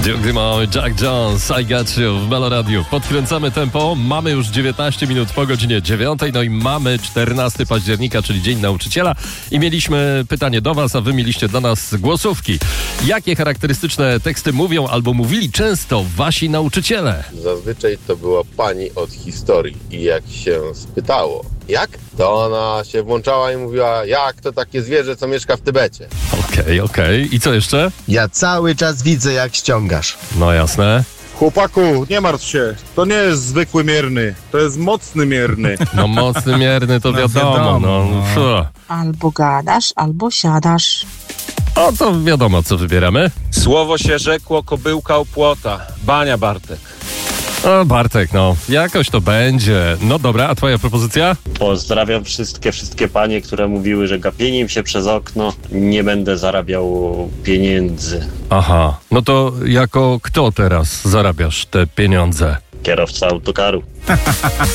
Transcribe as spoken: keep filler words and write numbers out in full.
Duke Dumont, Jack Jones, I Got You w Meloradiu. Podkręcamy tempo. Mamy już dziewiętnaście minut po godzinie dziewiątej. No i mamy czternastego października, czyli Dzień Nauczyciela. I mieliśmy pytanie do was, a wy mieliście do nas głosówki. Jakie charakterystyczne teksty mówią albo mówili często wasi nauczyciele? Zazwyczaj to była pani od historii i jak się spytało, jak? To ona się włączała i mówiła, jak to takie zwierzę, co mieszka w Tybecie. Okej, okay, okej. Okay. I co jeszcze? Ja cały czas widzę, jak ściągasz. No jasne. Chłopaku, nie martw się, to nie jest zwykły mierny, to jest mocny mierny. No mocny mierny to wiadomo, no. no. Albo gadasz, albo siadasz. O, to wiadomo, co wybieramy. Słowo się rzekło, kobyłka u płota. Bania, Bartek. O, Bartek, no, jakoś to będzie. No dobra, a twoja propozycja? Pozdrawiam wszystkie, wszystkie panie, które mówiły, że gapienie im się przez okno, nie będę zarabiał pieniędzy. Aha, no to jako kto teraz zarabiasz te pieniądze? Kierowca autokaru.